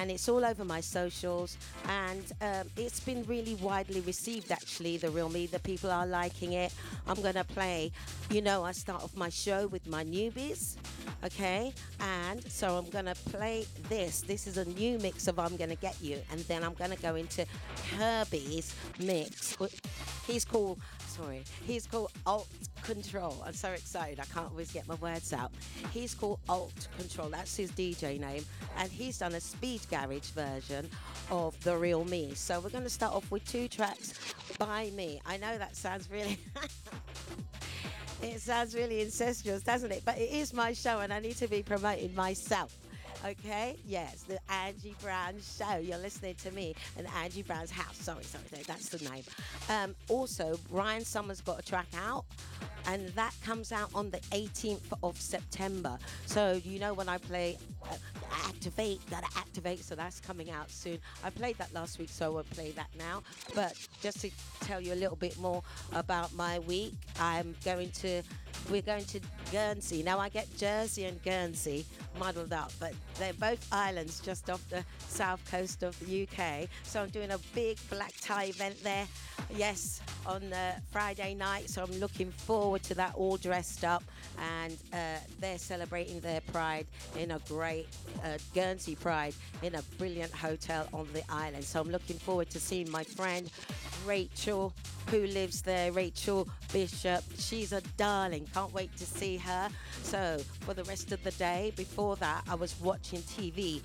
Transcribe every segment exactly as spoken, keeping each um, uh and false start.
and it's all over my socials, and um, it's been really widely received. Actually, The Real Me, the people are liking it. I'm gonna play, you know, I start off my show with my newbies, okay, and so I'm gonna play this. This is a new mix of I'm Gonna Get You, and then I'm gonna go into Herbie's mix. He's called, sorry, he's called Alt Control. I'm so excited, I can't always get my words out. He's called Alt Control, that's his D J name, and he's done a speed garage version of The Real Me. So we're going to start off with two tracks by me. I know that sounds really it sounds really incestuous, doesn't it? But it is my show and I need to be promoting myself. Okay, yes, the Angie Brown Show. You're listening to me and Angie Brown's House. Sorry, sorry, that's the name. Um, also, Ryan Summers got a track out, and that comes out on the eighteenth of September. So you know when I play uh, Activate, gotta activate. So that's coming out soon. I played that last week, so I won't play that now. But just to tell you a little bit more about my week, I'm going to. We're going to Guernsey. Now I get Jersey and Guernsey muddled up, but they're both islands just off the south coast of the U K. So I'm doing a big black tie event there, yes, on uh, Friday night. So I'm looking forward to that, all dressed up, and uh, they're celebrating their pride in a great uh, Guernsey pride in a brilliant hotel on the island. So I'm looking forward to seeing my friend Rachel, who lives there, Rachel Bishop. She's a darling. Can't wait to see her. So for the rest of the day, before that, I was watching T V.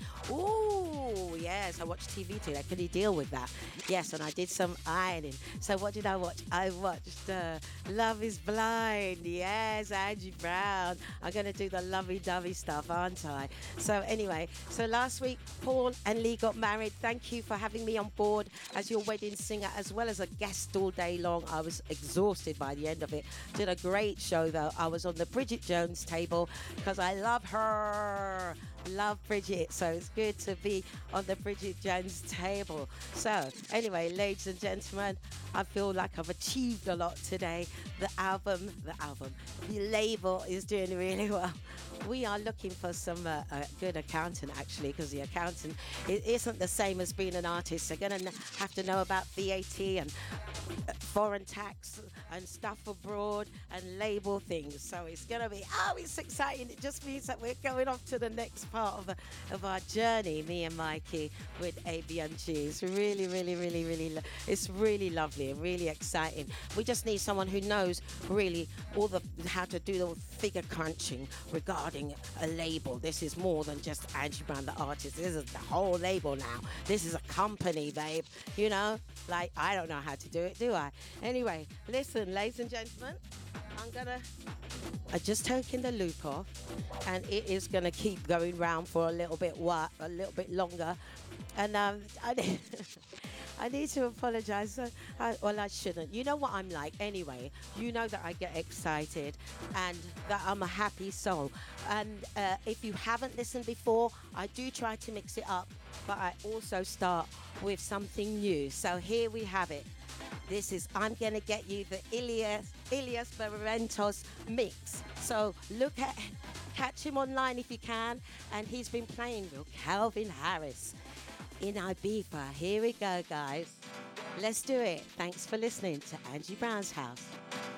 Ooh, yes, I watched T V today. Can you deal with that? Yes, and I did some ironing. So what did I watch? I watched uh, Love is Blind. Yes, Angie Brown. I'm going to do the lovey-dovey stuff, aren't I? So anyway, so last week, Paul and Lee got married. Thank you for having me on board as your wedding singer, as well as a guest all day long. I was exhausted by the end of it. Did a great show though. I was on the Bridget Jones table because I love her. Love Bridget. So it's good to be on the Bridget Jones table. So anyway, ladies and gentlemen, I feel like I've achieved a lot today. The album, the album, the label is doing really well. We are looking for some uh, a good accountant, actually, because the accountant it isn't the same as being an artist. They're going to have to know about V A T and foreign tax and stuff abroad and label things. So it's going to be, oh, it's exciting. It just means that we're going off to the next part of, of our journey, me and Mikey, with A B M G. It's really, really, really, really, lo- it's really lovely and really exciting. We just need someone who knows really all the, how to do the figure crunching regarding a label. This is more than just Angie Brown, the artist. This is the whole label now. This is a company, babe. You know, like, I don't know how to do it, do I? Anyway, listen, ladies and gentlemen, I'm gonna I just taken the loop off, and it is gonna keep going round for a little bit what a little bit longer. And um I I need to apologize. I, well, I shouldn't. You know what I'm like anyway. You know that I get excited and that I'm a happy soul. And uh, if you haven't listened before, I do try to mix it up, but I also start with something new. So here we have it. This is I'm Gonna Get You, the Ilias, Ilias Barrientos mix. So look at, catch him online if you can. And he's been playing with Calvin Harris in Ibiza. Here we go, guys. Let's do it. Thanks for listening to Angie Brown's House.